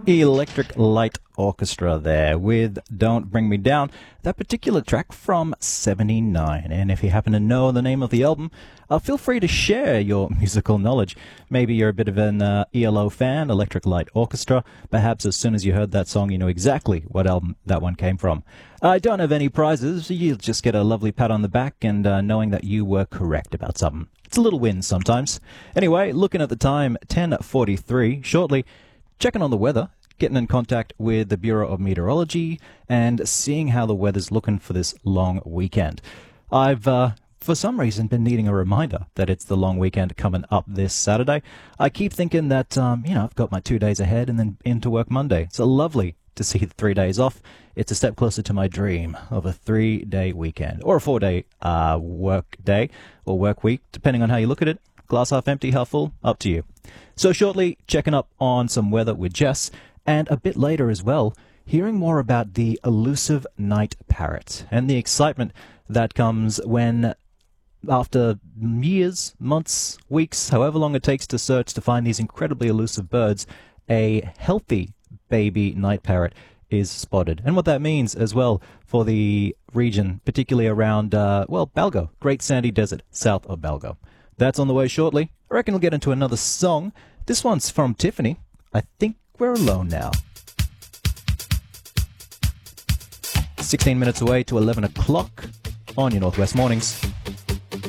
Electric Light Orchestra there with Don't Bring Me Down, that particular track from 79. And if you happen to know the name of the album, feel free to share your musical knowledge. Maybe you're a bit of an ELO fan, Electric Light Orchestra. Perhaps as soon as you heard that song, you know exactly what album that one came from. I don't have any prizes. You'll just get a lovely pat on the back and knowing that you were correct about something. It's a little win sometimes. Anyway, looking at the time, 10:43. Shortly, checking on the weather, getting in contact with the Bureau of Meteorology and seeing how the weather's looking for this long weekend. I've, for some reason, been needing a reminder that it's the long weekend coming up this Saturday. I keep thinking that, I've got my 2 days ahead and then into work Monday. It's lovely to see the 3 days off. It's a step closer to my dream of a 3-day weekend or a 4-day work day or work week, depending on how you look at it. Glass half empty, half full, up to you. So shortly, checking up on some weather with Jess, and a bit later as well, hearing more about the elusive night parrot and the excitement that comes when, after years, months, weeks, however long it takes to search to find these incredibly elusive birds, a healthy baby night parrot is spotted. And what that means as well for the region, particularly around, Balgo, Great Sandy Desert, south of Balgo. That's on the way shortly. I reckon we'll get into another song. This one's from Tiffany. I think we're alone now. 16 minutes away to 11 o'clock on your Northwest Mornings.